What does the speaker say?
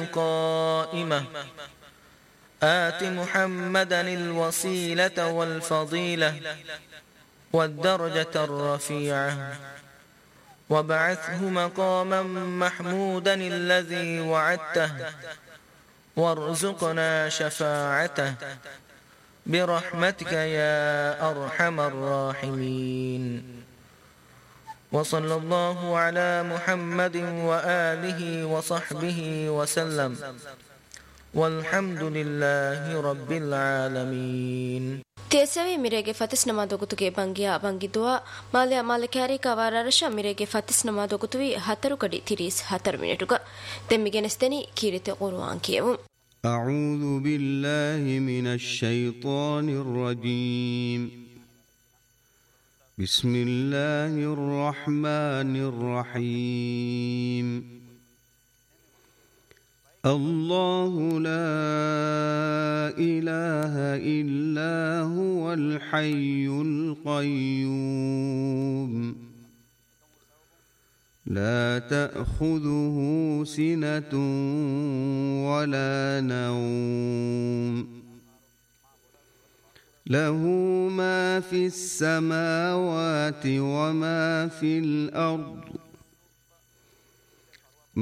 قائمة آت محمدا الوسيلة والفضيلة والدرجة الرفيعة وابعثه مقاما محمودا الذي وعدته وارزقنا شفاعته برحمتك يا أرحم الراحمين. وصلى الله على محمد وآله وصحبه وسلم والحمد لله رب العالمين. تيسوي ميريگه فتس نمادوگتوگه بنگيا بنگيدوا ماليا مالكاري كوارارشا ميريگه فتس نمادوگتوي هترو کدي 34 منيټوگا دميگنستني كيرته قرآن كيوم. أعوذ بالله من الشيطان الرجيم. بسم الله الرحمن الرحيم. الله لا إله إلا هو الحي القيوم لا تأخذه سنة ولا نوم له ما في السماوات وما في الأرض